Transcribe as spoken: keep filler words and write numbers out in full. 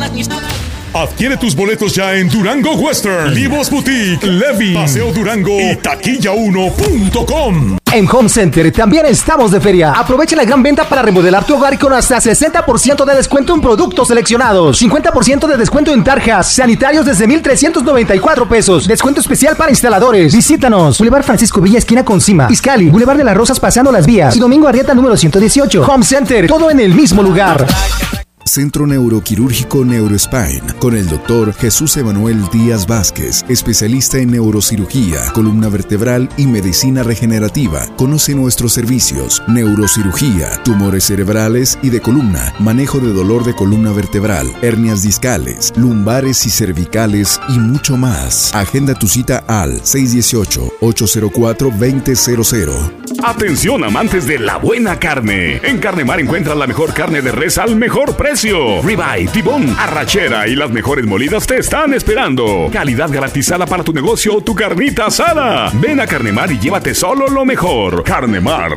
Adquiere tus boletos ya en Durango Western, Livos Boutique, Levi, Paseo Durango y taquilla uno punto com. En Home Center también estamos de feria. Aprovecha la gran venta para remodelar tu hogar con hasta sesenta por ciento de descuento en productos seleccionados. cincuenta por ciento de descuento en tarjas. Sanitarios desde mil trescientos noventa y cuatro pesos. Descuento especial para instaladores. Visítanos. Boulevard Francisco Villa, esquina con Cima. Izcali. Boulevard de las Rosas, pasando las vías. Y Domingo Arrieta, número ciento dieciocho. Home Center. Todo en el mismo lugar. Centro Neuroquirúrgico Neurospine, con el doctor Jesús Emanuel Díaz Vázquez, especialista en neurocirugía, columna vertebral y medicina regenerativa. Conoce nuestros servicios: neurocirugía, tumores cerebrales y de columna, manejo de dolor de columna vertebral, hernias discales, lumbares y cervicales y mucho más. Agenda tu cita al seis uno ocho, ocho cero cuatro, dos cero cero cero. Atención, amantes de la buena carne. En Carnemar encuentras la mejor carne de res al mejor precio. Ribeye, tibón, arrachera y las mejores molidas te están esperando. Calidad garantizada para tu negocio o tu carnita asada. Ven a Carnemar y llévate solo lo mejor. Carnemar,